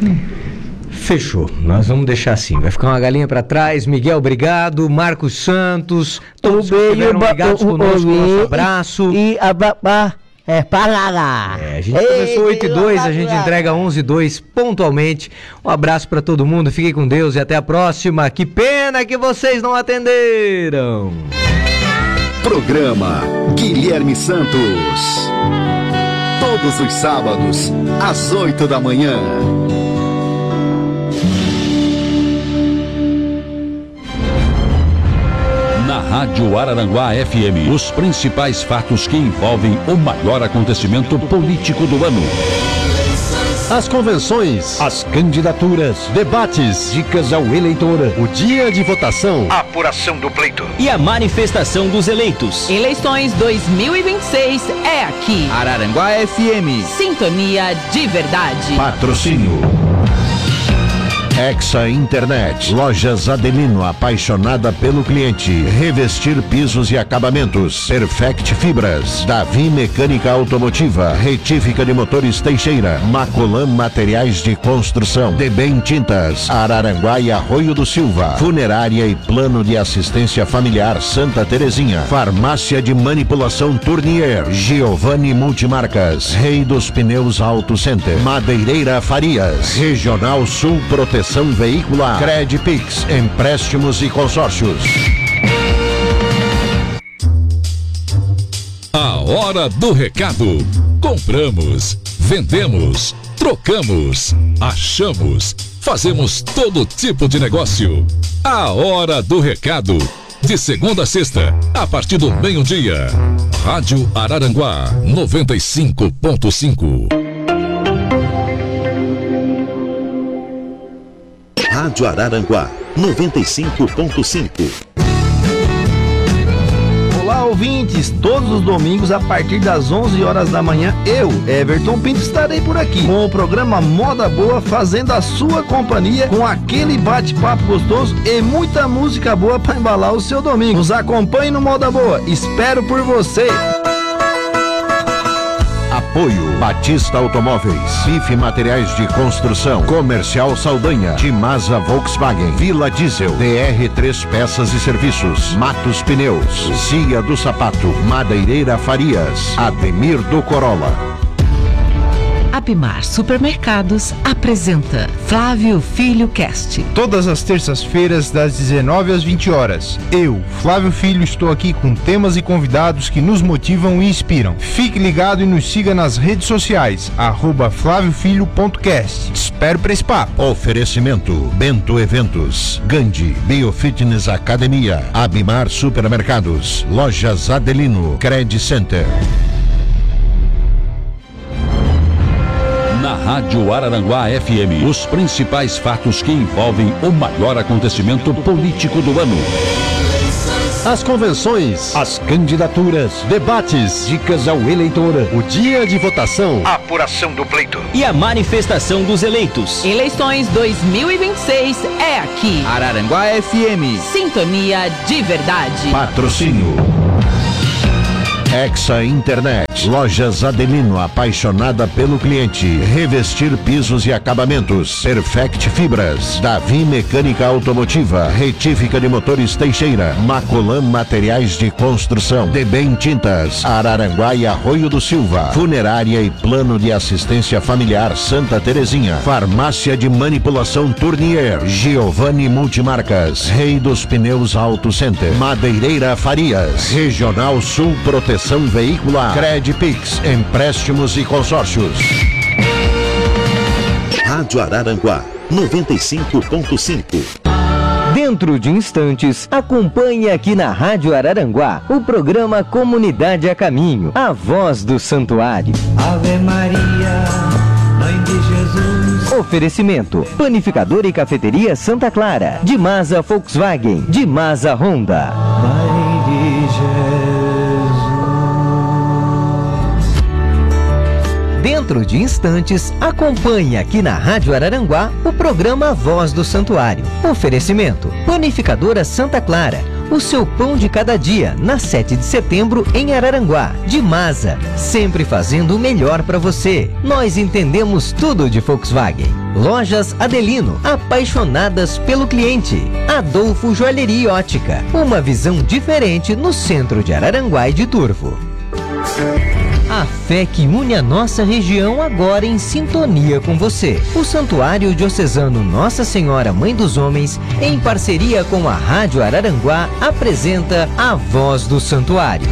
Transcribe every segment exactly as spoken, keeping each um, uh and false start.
Fechou, nós vamos deixar assim, vai ficar uma galinha pra trás. Miguel, obrigado. Marcos Santos, todos que estiveram ligados conosco, nosso abraço. E a babá é para lá. É, a gente começou oito e dois, a gente entrega onze e dois pontualmente. Um abraço pra todo mundo, fiquem com Deus e até a próxima. Que pena que vocês não atenderam. Programa Guilherme Santos. Todos os sábados, às oito da manhã. Na Rádio Araranguá F M, os principais fatos que envolvem o maior acontecimento político do ano. As convenções, as candidaturas, debates, dicas ao eleitor, o dia de votação, a apuração do pleito e a manifestação dos eleitos. Eleições dois mil e vinte e seis é aqui. Araranguá F M. Sintonia de verdade. Patrocínio Hexa Internet, Lojas Adelino, apaixonada pelo cliente. Revestir pisos e acabamentos. Perfect Fibras, Davi Mecânica Automotiva, Retífica de Motores Teixeira, Macolan Materiais de Construção, Debem Tintas, Araranguá e Arroio do Silva, Funerária e Plano de Assistência Familiar Santa Terezinha, Farmácia de Manipulação Tournier, Giovanni Multimarcas, Rei dos Pneus Auto Center, Madeireira Farias, Regional Sul Proteção Veicular, Credpix, empréstimos e consórcios. A hora do recado. Compramos, vendemos, trocamos, achamos, fazemos todo tipo de negócio. A hora do recado. De segunda a sexta, a partir do meio-dia. Rádio Araranguá noventa e cinco ponto cinco. Rádio Araranguá noventa e cinco ponto cinco. Olá, ouvintes! Todos os domingos, a partir das onze horas da manhã, eu, Everton Pinto, estarei por aqui com o programa Moda Boa, fazendo a sua companhia com aquele bate-papo gostoso e muita música boa para embalar o seu domingo. Nos acompanhe no Moda Boa. Espero por você! Apoio Batista Automóveis, I F Materiais de Construção, Comercial Saldanha, Dimasa Volkswagen, Vila Diesel, D R três Peças e Serviços, Matos Pneus, Cia do Sapato, Madeireira Farias, Ademir do Corolla. Apimar Supermercados apresenta Flávio Filho Cast. Todas as terças-feiras, das dezenove às vinte horas. Eu, Flávio Filho, estou aqui com temas e convidados que nos motivam e inspiram. Fique ligado e nos siga nas redes sociais, arroba flávio filho ponto cast. Espero para esse papo. Oferecimento Bento Eventos, Gandhi Biofitness Academia, Abimar Supermercados, Lojas Adelino, Cred Center. Na Rádio Araranguá F M, os principais fatos que envolvem o maior acontecimento político do ano. As convenções, as candidaturas, debates, dicas ao eleitor, o dia de votação, a apuração do pleito e a manifestação dos eleitos. Eleições dois mil e vinte e seis é aqui. Araranguá F M. Sintonia de verdade. Patrocínio Hexa Internet, Lojas Adelino, apaixonada pelo cliente. Revestir pisos e acabamentos. Perfect Fibras, Davi Mecânica Automotiva, Retífica de Motores Teixeira, Macolan Materiais de Construção, Debem Tintas, Araranguá e Arroio do Silva, Funerária e Plano de Assistência Familiar Santa Terezinha, Farmácia de Manipulação Tournier, Giovanni Multimarcas, Rei dos Pneus Auto Center, Madeireira Farias, Regional Sul Proteção Veicular, Credpix, empréstimos e consórcios. Rádio Araranguá noventa e cinco ponto cinco. Dentro de instantes, acompanhe aqui na Rádio Araranguá o programa Comunidade a Caminho, a voz do santuário. Ave Maria, Mãe de Jesus. Oferecimento: Panificadora e Cafeteria Santa Clara, Dimasa Volkswagen, Dimasa Honda. Mãe de Jesus. Dentro de instantes, acompanhe aqui na Rádio Araranguá o programa Voz do Santuário. Oferecimento: Panificadora Santa Clara, o seu pão de cada dia, na sete de setembro em Araranguá. Dimasa, sempre fazendo o melhor para você. Nós entendemos tudo de Volkswagen. Lojas Adelino, apaixonadas pelo cliente. Adolfo Joalheria e Ótica, uma visão diferente no centro de Araranguá e de Turvo. A fé que une a nossa região agora em sintonia com você. O Santuário Diocesano Nossa Senhora Mãe dos Homens, em parceria com a Rádio Araranguá, apresenta A Voz do Santuário.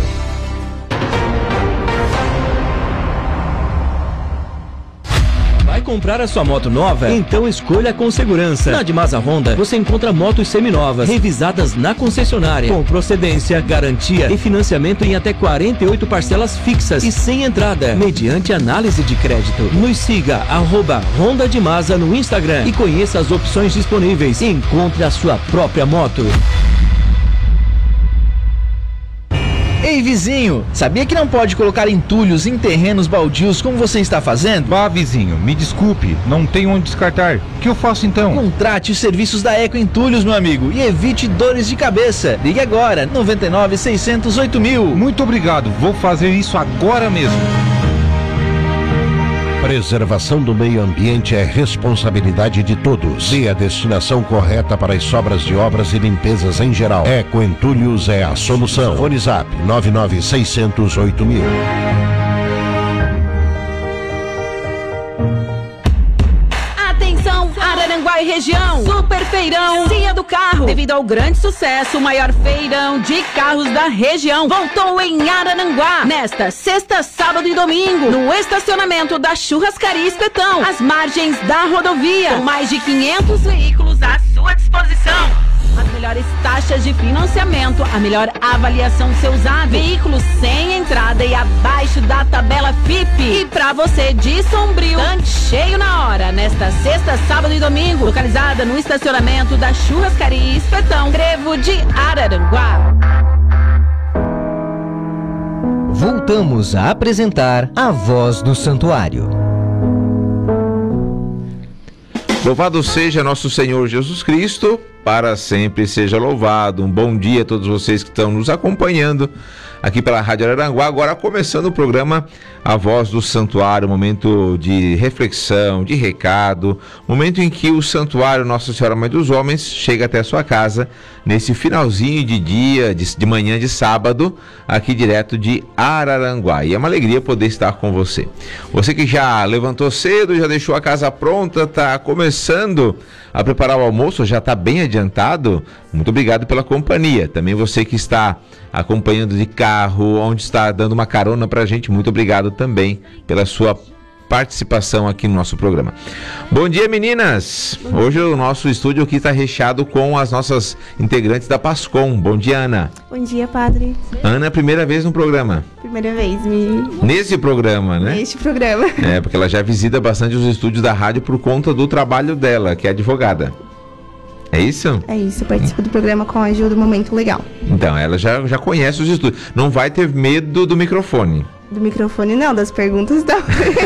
Vai comprar a sua moto nova? Então escolha com segurança. Na Dimasa Honda, você encontra motos seminovas, revisadas na concessionária, com procedência, garantia e financiamento em até quarenta e oito parcelas fixas e sem entrada, mediante análise de crédito. Nos siga, arroba Honda Dimasa no Instagram e conheça as opções disponíveis. Encontre a sua própria moto. Ei, vizinho, sabia que não pode colocar entulhos em terrenos baldios como você está fazendo? Vá, vizinho, me desculpe, não tenho onde descartar. O que eu faço então? Contrate os serviços da Eco Entulhos, meu amigo, e evite dores de cabeça. Ligue agora, noventa e nove, seiscentos, oito mil. Muito obrigado, vou fazer isso agora mesmo. Preservação do meio ambiente é responsabilidade de todos. Dê a destinação correta para as sobras de obras e limpezas em geral. Eco Entulhos é a solução. Fone Zap nove nove seiscentos, oito mil. Araranguá e região, Super Feirão Cia do Carro. Devido ao grande sucesso, o maior feirão de carros da região voltou em Araranguá nesta sexta, sábado e domingo, no estacionamento da Churrascaria Espetão, às margens da rodovia, com mais de quinhentos veículos à sua disposição. As melhores taxas de financiamento, a melhor avaliação do seu usado, veículos sem entrada e abaixo da tabela F I P. E pra você de Sombrio, tanque cheio na hora, nesta sexta, sábado e domingo, localizada no estacionamento da Churrascaria Espetão, Trevo de Araranguá. Voltamos a apresentar A Voz do Santuário. Louvado seja nosso Senhor Jesus Cristo, para sempre seja louvado. Um bom dia a todos vocês que estão nos acompanhando aqui pela Rádio Araranguá. Agora começando o programa A Voz do Santuário, momento de reflexão, de recado, momento em que o Santuário Nossa Senhora Mãe dos Homens chega até a sua casa nesse finalzinho de dia, de, de manhã de sábado, aqui direto de Araranguá. E é uma alegria poder estar com você. Você que já levantou cedo, já deixou a casa pronta, está começando a preparar o almoço, já está bem adiantado, muito obrigado pela companhia. Também você que está acompanhando de carro, onde está dando uma carona pra gente, muito obrigado também pela sua participação aqui no nosso programa. Bom dia, meninas! Hoje o nosso estúdio aqui está recheado com as nossas integrantes da PASCOM. Bom dia, Ana. Bom dia, padre. Ana, é a primeira vez no programa. Primeira vez, me... Nesse programa, né? Neste programa. É, porque ela já visita bastante os estúdios da rádio por conta do trabalho dela, que é advogada. É isso? É isso, eu participo do programa com a ajuda do Momento Legal. Então, ela já, já conhece os estúdios. Não vai ter medo do microfone. Do microfone não, das perguntas não.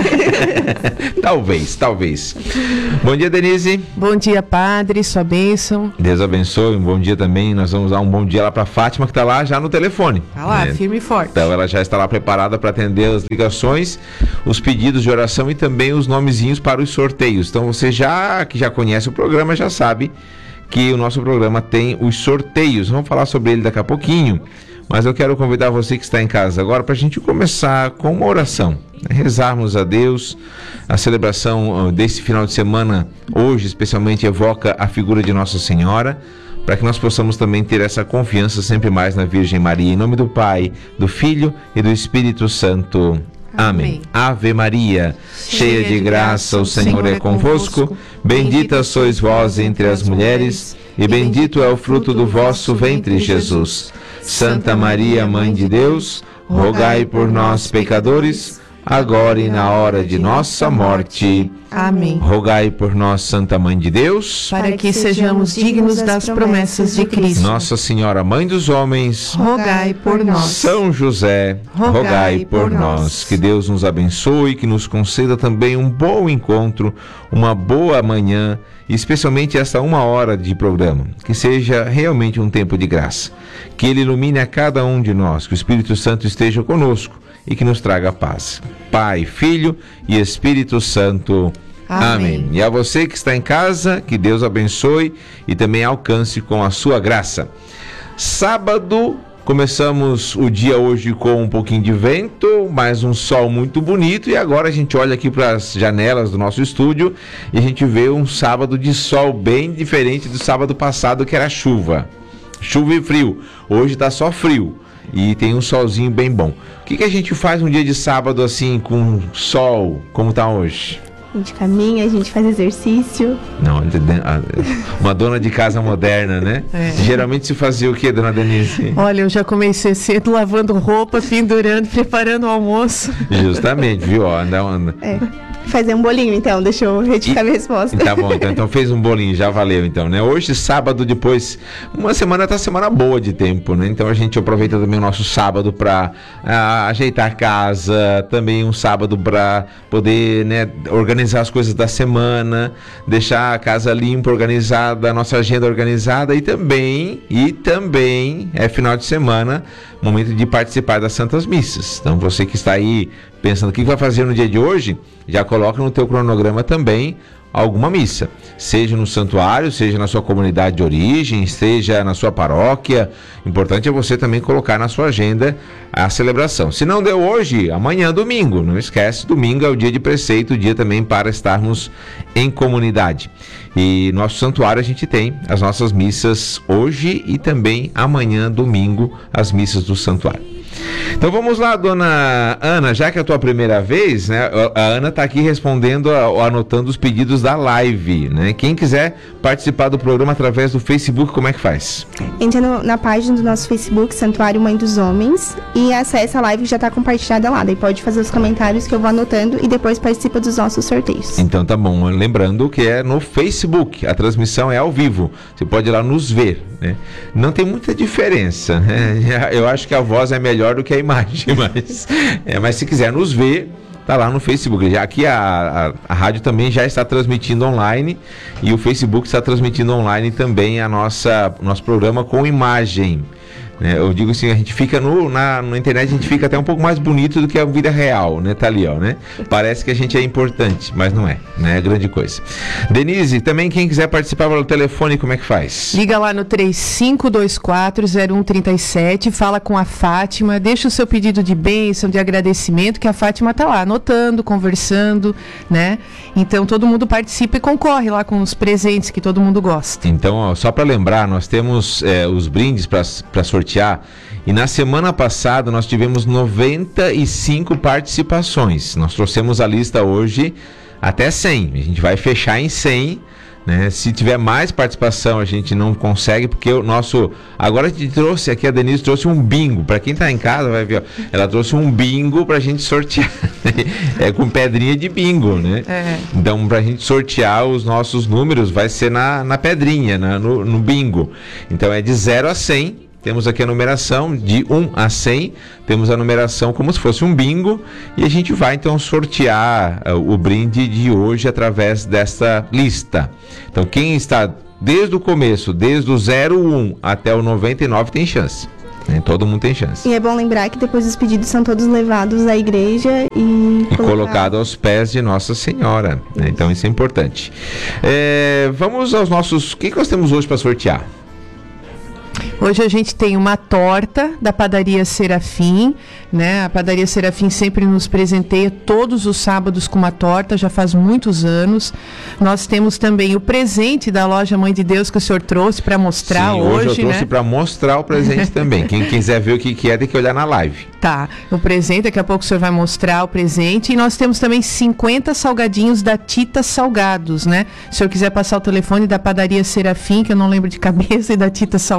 Talvez, talvez. Bom dia, Denise. Bom dia, padre, sua bênção. Deus abençoe, um bom dia também. Nós vamos dar um bom dia lá para Fátima, que está lá já no telefone. Tá lá, né? Firme e forte. Então ela já está lá preparada para atender as ligações, os pedidos de oração e também os nomezinhos para os sorteios. Então você já, que já conhece o programa, já sabe que o nosso programa tem os sorteios. Vamos falar sobre ele daqui a pouquinho. Mas eu quero convidar você que está em casa agora para a gente começar com uma oração, né? Rezarmos a Deus. A celebração desse final de semana, hoje especialmente, evoca a figura de Nossa Senhora, para que nós possamos também ter essa confiança sempre mais na Virgem Maria. Em nome do Pai, do Filho e do Espírito Santo. Amém. Amém. Ave Maria, cheia, cheia de graça, o Senhor é convosco. Bendita sois vós entre as mulheres, e bendito é o fruto do vosso ventre, Jesus. Santa Maria, Mãe de Deus, rogai por nós, pecadores, agora e na hora de nossa morte. Amém. Rogai por nós, Santa Mãe de Deus, Para que sejamos dignos das promessas de Cristo. Nossa Senhora, Mãe dos homens, Rogai por nós. São José, rogai, Rogai por por nós. nós. Que Deus nos abençoe, que nos conceda também um bom encontro, uma boa manhã, e especialmente esta uma hora de programa. Que seja realmente um tempo de graça. Que Ele ilumine a cada um de nós, que o Espírito Santo esteja conosco e que nos traga paz. Pai, Filho e Espírito Santo. Amém. Amém. E a você que está em casa, que Deus abençoe e também alcance com a sua graça. Sábado, começamos o dia hoje com um pouquinho de vento, mas um sol muito bonito, e agora a gente olha aqui para as janelas do nosso estúdio e a gente vê um sábado de sol bem diferente do sábado passado, que era chuva. Chuva e frio. Hoje está só frio e tem um solzinho bem bom. O que, que a gente faz um dia de sábado assim, com sol, como está hoje? A gente caminha, a gente faz exercício. Não, uma dona de casa moderna, né? É. Geralmente se fazia o que, dona Denise? Olha, eu já comecei cedo lavando roupa, pendurando, preparando o almoço. Justamente, viu? Ó, anda, anda. É. Fazer um bolinho, então, deixa eu retificar minha resposta. Tá bom, então, então fez um bolinho, já valeu, então, né? Hoje, sábado, depois, uma semana tá semana boa de tempo, né? Então a gente aproveita também o nosso sábado para ah, ajeitar a casa, também um sábado para poder, né, organizar as coisas da semana, deixar a casa limpa, organizada, a nossa agenda organizada, e também, e também é final de semana, momento de participar das Santas Missas. Então você que está aí pensando o que vai fazer no dia de hoje, já coloca no teu cronograma também alguma missa, seja no santuário, seja na sua comunidade de origem, seja na sua paróquia. Importante é você também colocar na sua agenda a celebração. Se não deu hoje, amanhã, domingo, não esquece, domingo é o dia de preceito, o dia também para estarmos em comunidade. E nosso santuário a gente tem as nossas missas hoje e também amanhã, domingo, as missas do santuário. Então vamos lá, dona Ana, já que é a tua primeira vez, né? A Ana está aqui respondendo, anotando os pedidos da live, né? Quem quiser participar do programa através do Facebook, como é que faz? Entra no, na página do nosso Facebook, Santuário Mãe dos Homens, e acessa a live que já está compartilhada lá. Daí pode fazer os comentários que eu vou anotando e depois participa dos nossos sorteios. Então tá bom, lembrando que é no Facebook, a transmissão é ao vivo, você pode ir lá nos ver, né? Não tem muita diferença, né? Eu acho que a voz é melhor do que a imagem, mas, é, mas se quiser nos ver, tá lá no Facebook. Já aqui a, a, a rádio também já está transmitindo online e o Facebook está transmitindo online também a nossa, nosso programa com imagem. né? Eu digo assim, a gente fica no, na, na internet, a gente fica até um pouco mais bonito do que a vida real, né? Tá ali, ó, né? Parece que a gente é importante, mas não é, né? É grande coisa. Denise, também quem quiser participar pelo telefone, como é que faz? Liga lá no três cinco dois quatro zero um três sete, fala com a Fátima, deixa o seu pedido de bênção, de agradecimento, que a Fátima tá lá anotando, conversando, né? Então todo mundo participa e concorre lá com os presentes que todo mundo gosta. Então, ó, só para lembrar, nós temos é, os brindes para sortear, e na semana passada nós tivemos noventa e cinco participações. Nós trouxemos a lista hoje até cem. A gente vai fechar em cem. Né? Se tiver mais participação a gente não consegue, porque o nosso... Agora a gente trouxe aqui, a Denise trouxe um bingo. Para quem tá em casa vai ver, ó, ela trouxe um bingo pra gente sortear. É com pedrinha de bingo, né? É. Então pra gente sortear os nossos números vai ser na, na pedrinha, na, no, no bingo. Então é de zero a cem. Temos aqui a numeração de um a cem, temos a numeração como se fosse um bingo, e a gente vai então sortear uh, o brinde de hoje através desta lista. Então quem está desde o começo, desde o zero um até o noventa e nove tem chance. Né? Todo mundo tem chance. E é bom lembrar que depois os pedidos são todos levados à igreja e, e colocado aos pés de Nossa Senhora. Né? Então isso é importante. É, vamos aos nossos... O que, que nós temos hoje para sortear? Hoje a gente tem uma torta da Padaria Serafim, né? A Padaria Serafim sempre nos presenteia todos os sábados com uma torta, já faz muitos anos. Nós temos também o presente da loja Mãe de Deus que o senhor trouxe para mostrar. Sim, hoje, hoje eu trouxe, né, para mostrar o presente também. Quem quiser ver o que, que é, tem que olhar na live. Tá, o presente, daqui a pouco o senhor vai mostrar o presente. E nós temos também cinquenta salgadinhos da Tita Salgados, né? Se o senhor quiser passar o telefone da Padaria Serafim, que eu não lembro de cabeça, e da Tita Salgados,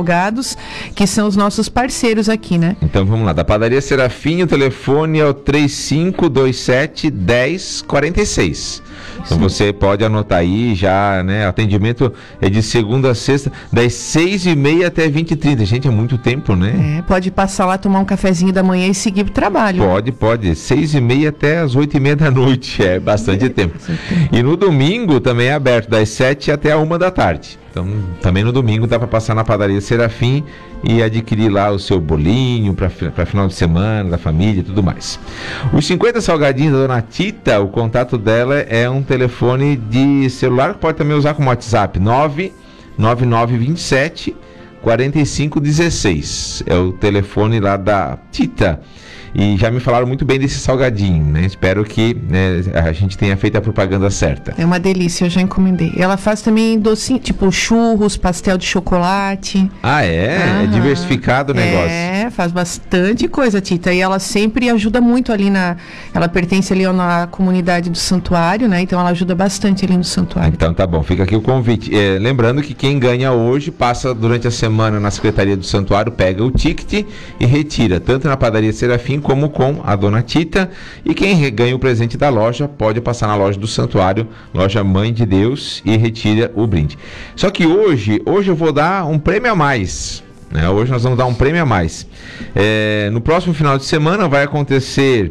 amigos que são os nossos parceiros aqui, né? Então vamos lá, da Padaria Serafim, o telefone é o três cinco dois sete, um zero quatro seis. Então você pode anotar aí já, né? Atendimento é de segunda a sexta, das seis e meia até vinte e trinta. Gente, é muito tempo, né? É, pode passar lá, tomar um cafezinho da manhã e seguir pro trabalho. Pode, pode. Seis e meia até as oito e meia da noite. É bastante é, tempo. E no domingo também é aberto, das sete até a uma da tarde. Então, também no domingo dá para passar na Padaria Serafim e adquirir lá o seu bolinho para final de semana, da família e tudo mais. Os cinquenta salgadinhos da Dona Tita, o contato dela é um telefone de celular que pode também usar como WhatsApp, nove nove nove dois sete, quatro cinco um seis. É o telefone lá da Tita. E já me falaram muito bem desse salgadinho, né? Espero que, né, a gente tenha feito a propaganda certa. É uma delícia, eu já encomendei. Ela faz também docinho, tipo churros, pastel de chocolate. Ah, é? Aham. É diversificado o negócio. É, faz bastante coisa, Tita. E ela sempre ajuda muito ali na... Ela pertence ali na comunidade do santuário, né? Então ela ajuda bastante ali no santuário. Então tá bom, fica aqui o convite. É, lembrando que quem ganha hoje passa durante a semana na Secretaria do Santuário, pega o ticket e retira, tanto na Padaria Serafim como com a Dona Tita, e quem ganha o presente da loja pode passar na loja do santuário, loja Mãe de Deus, e retira o brinde. Só que hoje, hoje eu vou dar um prêmio a mais, né? Hoje nós vamos dar um prêmio a mais. É, no próximo final de semana vai acontecer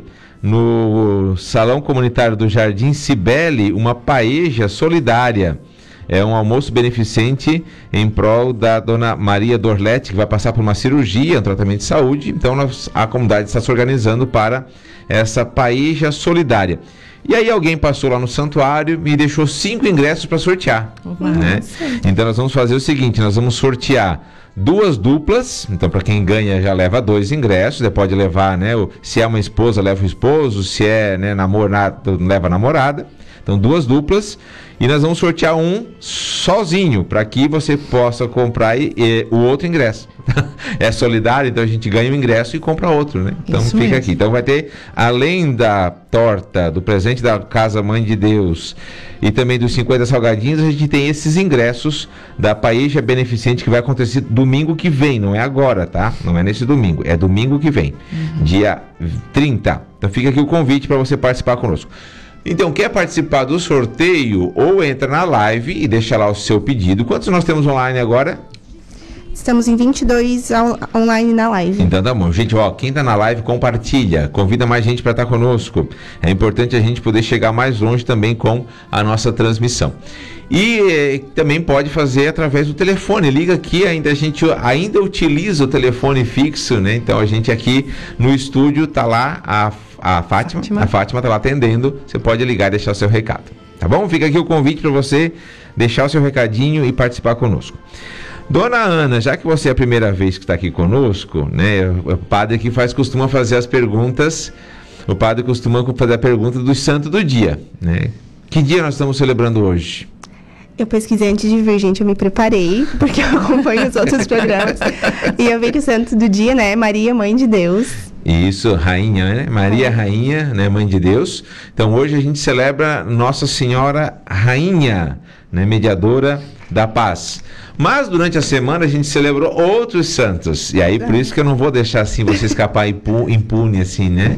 no Salão Comunitário do Jardim Cibele uma paeja solidária. É um almoço beneficente em prol da Dona Maria Dorlete, que vai passar por uma cirurgia, um tratamento de saúde. Então nós, a comunidade está se organizando para essa paeja solidária. E aí alguém passou lá no santuário e deixou cinco ingressos para sortear, né? Então nós vamos fazer o seguinte, nós vamos sortear duas duplas. Então para quem ganha já leva dois ingressos, você pode levar, né? Se é uma esposa, leva o esposo, se é, né, namorado, leva a namorada. Então duas duplas, e nós vamos sortear um sozinho, para que você possa comprar e, e, o outro ingresso. É solidário, então a gente ganha um ingresso e compra outro, né? Então isso fica mesmo. Aqui. Então vai ter, além da torta, do presente da Casa Mãe de Deus e também dos cinquenta salgadinhos, a gente tem esses ingressos da paeja beneficente que vai acontecer domingo que vem, não é agora, tá? Não é nesse domingo, é domingo que vem, uhum. dia trinta. Então fica aqui o convite para você participar conosco. Então, quer participar do sorteio, ou entra na live e deixa lá o seu pedido. Quantos nós temos online agora? Estamos em vinte e dois on- online na live. Então tá bom. Gente, ó, quem tá na live, compartilha. Convida mais gente para estar conosco. É importante a gente poder chegar mais longe também com a nossa transmissão. E eh, também pode fazer através do telefone. Liga aqui, ainda a gente ainda utiliza o telefone fixo, né? Então a gente aqui no estúdio tá lá, a, a Fátima, Fátima, a Fátima tá lá atendendo. Você pode ligar e deixar o seu recado. Tá bom? Fica aqui o convite para você deixar o seu recadinho e participar conosco. Dona Ana, já que você é a primeira vez que está aqui conosco, né? O padre que faz, costuma fazer as perguntas, o padre costuma fazer a pergunta do santo do dia, né? Que dia nós estamos celebrando hoje? Eu pesquisei antes de vir, gente, eu me preparei, porque eu acompanho os outros programas, e eu vi que o santo do dia, né, é Maria, Mãe de Deus. Isso, rainha, né? Maria, rainha, né, Mãe de Deus. Então hoje a gente celebra Nossa Senhora Rainha, né, mediadora da paz. Mas durante a semana a gente celebrou outros santos. E aí por isso que eu não vou deixar assim você escapar impune assim, né?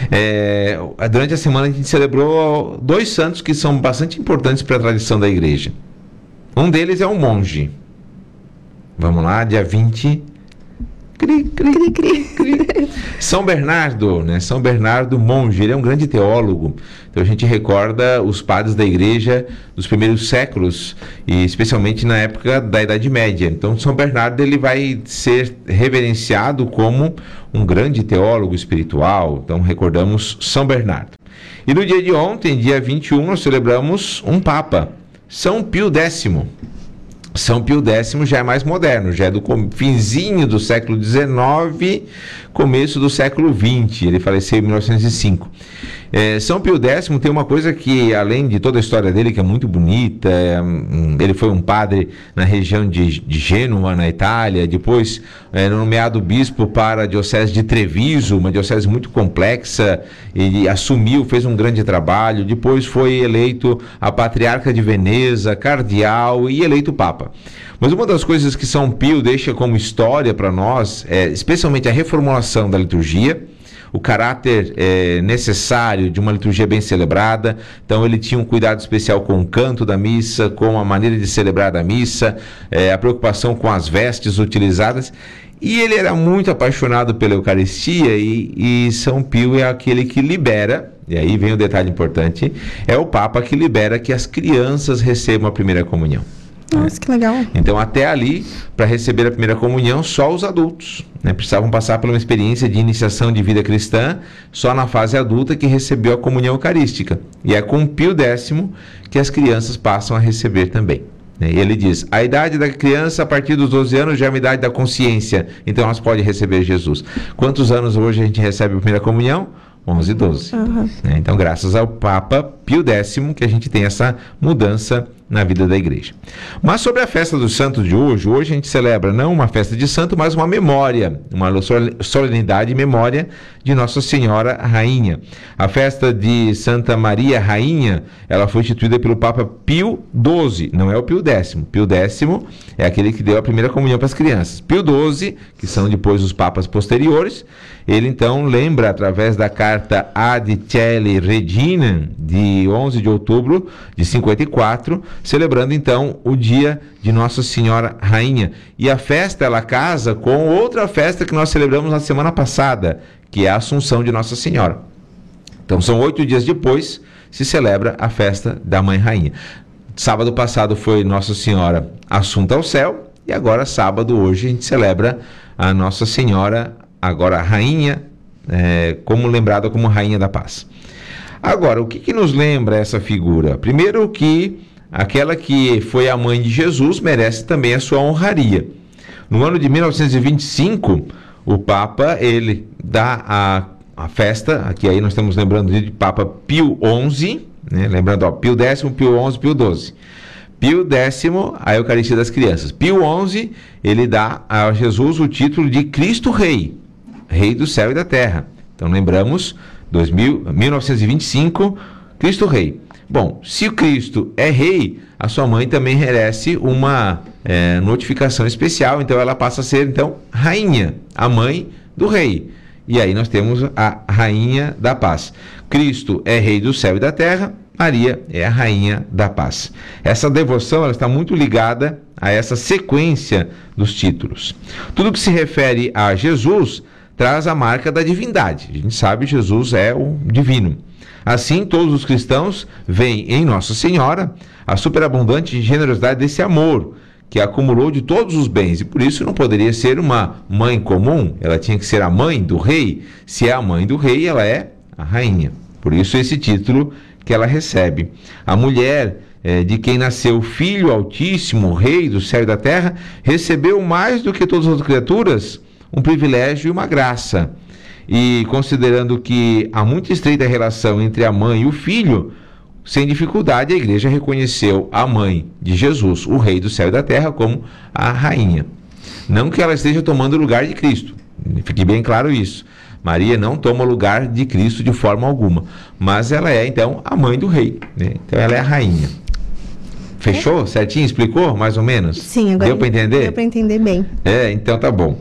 É, durante a semana a gente celebrou dois santos que são bastante importantes para a tradição da igreja. Um deles é um monge. Vamos lá, dia vinte. Cri, cri, cri, cri. São Bernardo, né? São Bernardo monge, ele é um grande teólogo. Então a gente recorda os padres da igreja dos primeiros séculos, e especialmente na época da Idade Média. Então São Bernardo ele vai ser reverenciado como um grande teólogo espiritual. Então recordamos São Bernardo. E no dia de ontem, dia vinte e um, nós celebramos um Papa, São Pio Décimo. São Pio Décimo já é mais moderno, já é do finzinho do século dezenove, começo do século vinte. Ele faleceu em mil novecentos e cinco. É, São Pio X tem uma coisa que, além de toda a história dele, que é muito bonita, é, ele foi um padre na região de, de Gênova, na Itália, depois é, nomeado bispo para a diocese de Treviso, uma diocese muito complexa, ele assumiu, fez um grande trabalho, depois foi eleito a patriarca de Veneza, cardeal e eleito papa. Mas uma das coisas que São Pio deixa como história para nós, é especialmente a reformulação da liturgia, o caráter é, necessário de uma liturgia bem celebrada. Então ele tinha um cuidado especial com o canto da missa, com a maneira de celebrar a missa, é, a preocupação com as vestes utilizadas, e ele era muito apaixonado pela Eucaristia, e, e São Pio é aquele que libera, e aí vem o detalhe importante, é o Papa que libera que as crianças recebam a primeira comunhão. Nossa, que legal. Então, até ali, para receber a primeira comunhão, só os adultos, né, precisavam passar por uma experiência de iniciação de vida cristã, só na fase adulta que recebeu a comunhão eucarística. E é com Pio X que as crianças passam a receber também. E ele diz, a idade da criança a partir dos doze anos já é uma idade da consciência, então elas podem receber Jesus. Quantos anos hoje a gente recebe a primeira comunhão? onze, doze. Uhum. Então, graças ao Papa Pio X, que a gente tem essa mudança na vida da igreja. Mas sobre a festa dos santos de hoje, hoje a gente celebra não uma festa de santo, mas uma memória, uma solenidade e memória de Nossa Senhora Rainha. A festa de Santa Maria Rainha, ela foi instituída pelo Papa Pio doze, não é o Pio X. Pio X é aquele que deu a primeira comunhão para as crianças. Pio doze, que são depois os papas posteriores, ele então lembra através da carta Ad Celi Regina, de onze de outubro de cinquenta e quatro, celebrando então o dia de Nossa Senhora Rainha. E a festa, ela casa com outra festa que nós celebramos na semana passada, que é a Assunção de Nossa Senhora. Então são oito dias depois, se celebra a festa da Mãe Rainha. Sábado passado foi Nossa Senhora Assunta ao céu, e agora sábado, hoje, a gente celebra a Nossa Senhora, agora a Rainha, é, como lembrada como Rainha da Paz. Agora, o que, que nos lembra essa figura? Primeiro que aquela que foi a mãe de Jesus merece também a sua honraria. No ano de mil novecentos e vinte e cinco, o Papa, ele dá a, a festa, aqui aí nós estamos lembrando de Papa Pio onze, né? Lembrando, ó, Pio X, Pio onze, Pio doze. Pio X, a Eucaristia das Crianças. Pio onze, ele dá a Jesus o título de Cristo Rei, Rei do céu e da terra. Então lembramos, dois mil, mil novecentos e vinte e cinco, Cristo Rei. Bom, se o Cristo é rei, a sua mãe também merece uma é, notificação especial, então ela passa a ser, então, rainha, a mãe do rei. E aí nós temos a Rainha da Paz. Cristo é rei do céu e da terra, Maria é a Rainha da Paz. Essa devoção, ela está muito ligada a essa sequência dos títulos. Tudo que se refere a Jesus traz a marca da divindade. A gente sabe que Jesus é o divino. Assim, todos os cristãos veem em Nossa Senhora a superabundante generosidade desse amor, que acumulou de todos os bens, e por isso não poderia ser uma mãe comum, ela tinha que ser a mãe do rei. Se é a mãe do rei, ela é a rainha. Por isso esse título que ela recebe. A mulher eh, de quem nasceu o Filho Altíssimo, Rei do céu e da terra, recebeu mais do que todas as outras criaturas um privilégio e uma graça. E considerando que há muito estreita relação entre a mãe e o filho, sem dificuldade a igreja reconheceu a mãe de Jesus, o Rei do céu e da terra, como a rainha. Não que ela esteja tomando o lugar de Cristo, fique bem claro isso. Maria não toma o lugar de Cristo de forma alguma, mas ela é então a mãe do rei, né? Então ela é a rainha. Fechou? Certinho? Explicou mais ou menos? Sim, agora deu para entender? Deu para entender bem. É, então tá bom.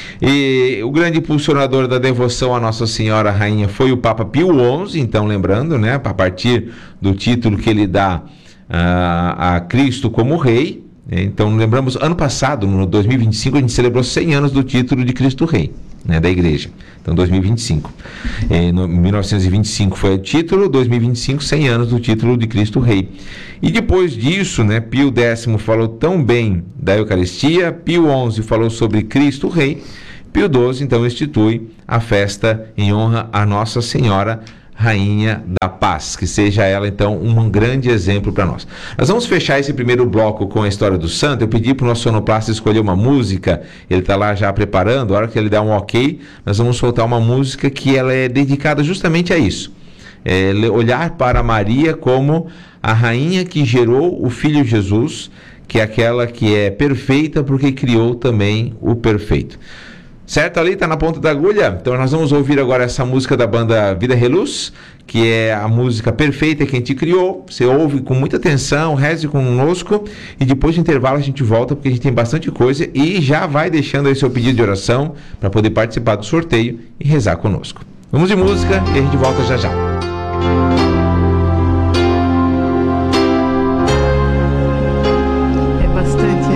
E o grande impulsionador da devoção à Nossa Senhora Rainha foi o Papa Pio onze, então lembrando, né, a partir do título que ele dá uh, a Cristo como Rei. Então lembramos, ano passado, no dois mil e vinte e cinco, a gente celebrou cem anos do título de Cristo Rei, né, da igreja. Então dois mil e vinte e cinco. Em mil novecentos e vinte e cinco foi o título, dois mil e vinte e cinco, cem anos do título de Cristo Rei. E depois disso, né, Pio X falou tão bem da Eucaristia, Pio onze falou sobre Cristo Rei, Pio doze, então, institui a festa em honra a Nossa Senhora, Rainha da Paz. Que seja ela, então, um grande exemplo para nós. Nós vamos fechar esse primeiro bloco com a história do santo. Eu pedi para o nosso sonoplasta escolher uma música, ele está lá já preparando. A hora que ele dá um ok, nós vamos soltar uma música que ela é dedicada justamente a isso. é, olhar para Maria como a rainha que gerou o Filho Jesus, que é aquela que é perfeita porque criou também o perfeito. Certo, ali tá na ponta da agulha? Então nós vamos ouvir agora essa música da banda Vida Reluz, que é a música perfeita que a gente criou. Você ouve com muita atenção, reze conosco, e depois do intervalo a gente volta, porque a gente tem bastante coisa, e já vai deixando aí seu pedido de oração para poder participar do sorteio e rezar conosco. Vamos de música e a gente volta já já.